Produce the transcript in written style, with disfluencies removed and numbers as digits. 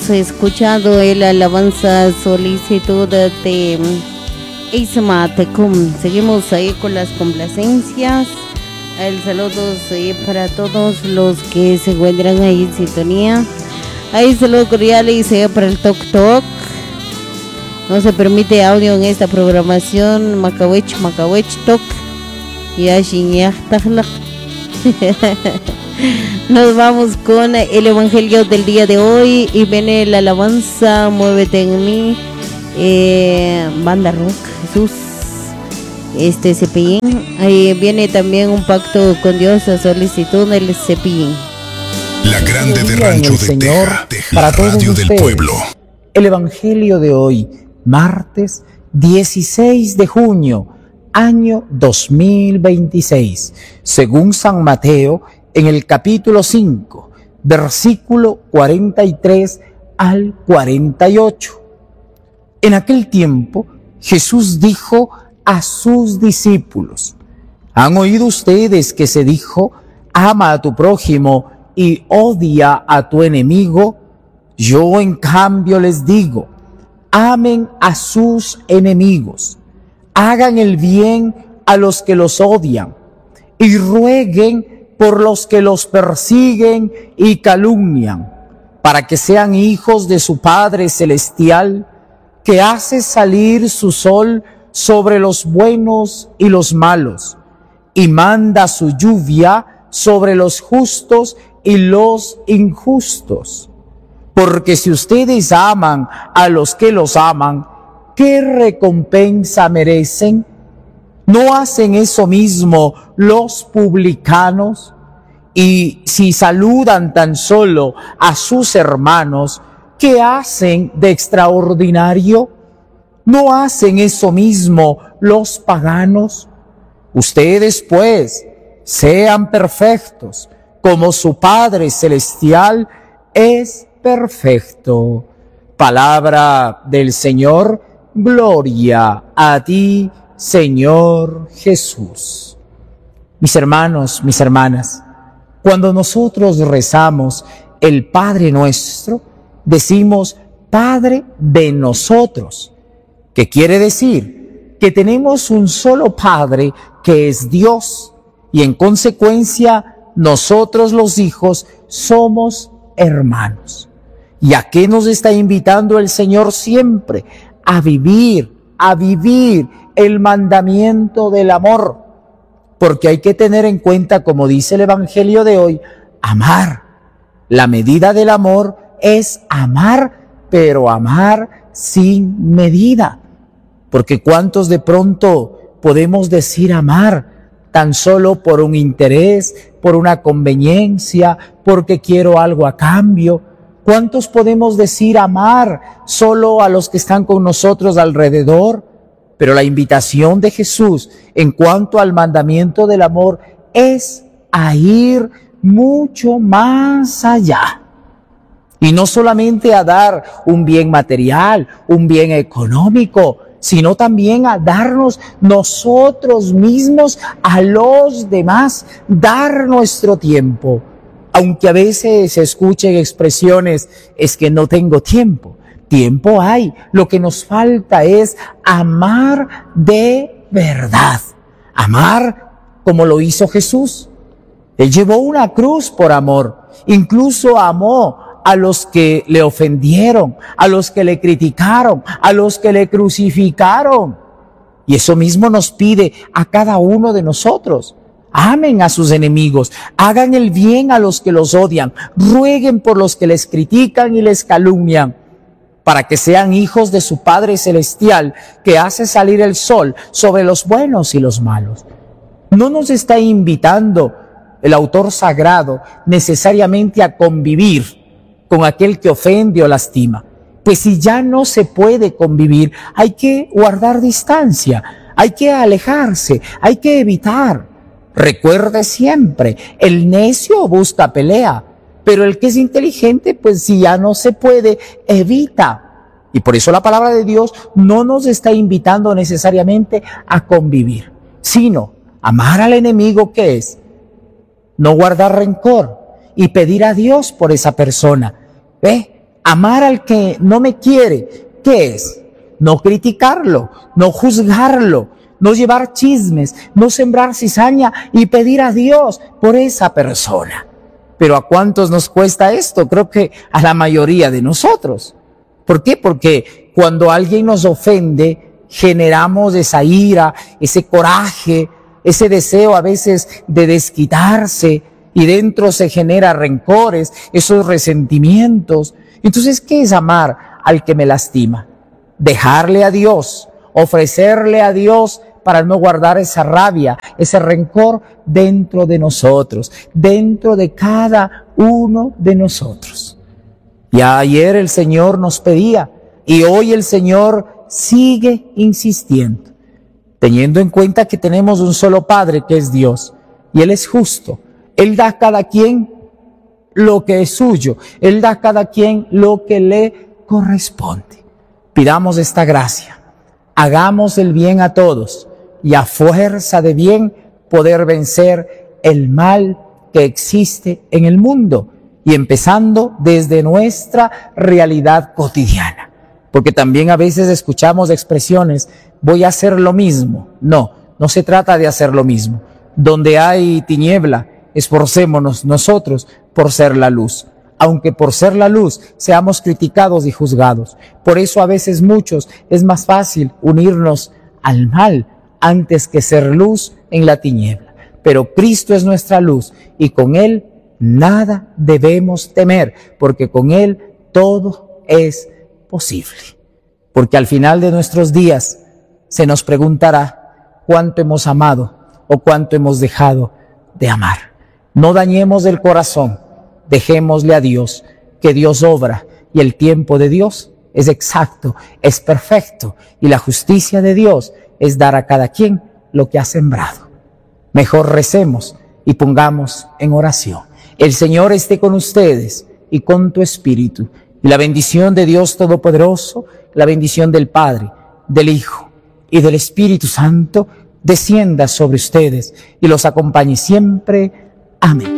escuchado el alabanza solicitud de Isma Tecum. Seguimos ahí con las complacencias. El saludo para todos los que se encuentran ahí en sintonía. Ahí saludos cordiales para el Tok Tok. No se permite audio en esta programación. Macawech Tok. Nos vamos con el evangelio del día de hoy y viene la alabanza Muévete en mí, banda rock Jesús, Cepillín. Ahí viene también un pacto con Dios a solicitud del Cepillín. La grande de Rancho de Teja, para la todos radio del ustedes. pueblo. El evangelio de hoy, martes 16 de junio, año 2026, según San Mateo, en el capítulo 5, versículo 43 al 48. En aquel tiempo, Jesús dijo a sus discípulos: ¿Han oído ustedes que se dijo, ama a tu prójimo y odia a tu enemigo? Yo en cambio les digo, amen a sus enemigos, hagan el bien a los que los odian y rueguen por los que los persiguen y calumnian, para que sean hijos de su Padre Celestial, que hace salir su sol sobre los buenos y los malos, y manda su lluvia sobre los justos y los injustos. Porque si ustedes aman a los que los aman, ¿qué recompensa merecen? ¿No hacen eso mismo los publicanos? Y si saludan tan solo a sus hermanos, ¿qué hacen de extraordinario? ¿No hacen eso mismo los paganos? Ustedes, pues, sean perfectos, como su Padre Celestial es perfecto. Palabra del Señor, gloria a ti, Señor Jesús. Mis hermanos, mis hermanas, cuando nosotros rezamos el Padre Nuestro, decimos Padre de nosotros, que quiere decir que tenemos un solo Padre que es Dios, y en consecuencia nosotros los hijos somos hermanos. ¿Y a qué nos está invitando el Señor siempre? A vivir el mandamiento del amor, porque hay que tener en cuenta, como dice el evangelio de hoy, amar. La medida del amor es amar, pero amar sin medida, porque cuántos de pronto podemos decir amar tan solo por un interés, por una conveniencia, porque quiero algo a cambio. ¿Cuántos podemos decir amar solo a los que están con nosotros alrededor? Pero la invitación de Jesús en cuanto al mandamiento del amor es a ir mucho más allá. Y no solamente a dar un bien material, un bien económico, sino también a darnos nosotros mismos a los demás, dar nuestro tiempo. Aunque a veces se escuchen expresiones, es que no tengo tiempo. Tiempo hay, lo que nos falta es amar de verdad, amar como lo hizo Jesús. Él llevó una cruz por amor, incluso amó a los que le ofendieron, a los que le criticaron, a los que le crucificaron. Y eso mismo nos pide a cada uno de nosotros. Amen a sus enemigos, hagan el bien a los que los odian, rueguen por los que les critican y les calumnian, para que sean hijos de su Padre Celestial, que hace salir el sol sobre los buenos y los malos. No nos está invitando el autor sagrado necesariamente a convivir con aquel que ofende o lastima. Pues si ya no se puede convivir, hay que guardar distancia, hay que alejarse, hay que evitar. Recuerde siempre, el necio busca pelea, pero el que es inteligente, pues si ya no se puede, evita. Y por eso la palabra de Dios no nos está invitando necesariamente a convivir, sino amar al enemigo, que es no guardar rencor y pedir a Dios por esa persona. Amar al que no me quiere, ¿qué es? No criticarlo, no juzgarlo, no llevar chismes, no sembrar cizaña y pedir a Dios por esa persona. Pero ¿a cuántos nos cuesta esto? Creo que a la mayoría de nosotros. ¿Por qué? Porque cuando alguien nos ofende, generamos esa ira, ese coraje, ese deseo a veces de desquitarse, y dentro se genera rencores, esos resentimientos. Entonces, ¿qué es amar al que me lastima? Dejarle a Dios, ofrecerle a Dios para no guardar esa rabia, ese rencor dentro de nosotros, dentro de cada uno de nosotros. Ya ayer el Señor nos pedía y hoy el Señor sigue insistiendo, teniendo en cuenta que tenemos un solo Padre que es Dios y Él es justo. Él da a cada quien lo que es suyo, Él da a cada quien lo que le corresponde. Pidamos esta gracia, hagamos el bien a todos y a fuerza de bien poder vencer el mal que existe en el mundo y empezando desde nuestra realidad cotidiana. Porque también a veces escuchamos expresiones, voy a hacer lo mismo. No se trata de hacer lo mismo. Donde hay tiniebla, esforcémonos nosotros por ser la luz. Aunque por ser la luz seamos criticados y juzgados. Por eso a veces muchos es más fácil unirnos al mal antes que ser luz en la tiniebla. Pero Cristo es nuestra luz y con Él nada debemos temer, porque con Él todo es posible. Porque al final de nuestros días se nos preguntará cuánto hemos amado o cuánto hemos dejado de amar. No dañemos el corazón, dejémosle a Dios, que Dios obra y el tiempo de Dios es exacto, es perfecto y la justicia de Dios es dar a cada quien lo que ha sembrado. Mejor recemos y pongamos en oración. El Señor esté con ustedes y con tu espíritu. Y la bendición de Dios Todopoderoso, la bendición del Padre, del Hijo y del Espíritu Santo descienda sobre ustedes y los acompañe siempre. Amén.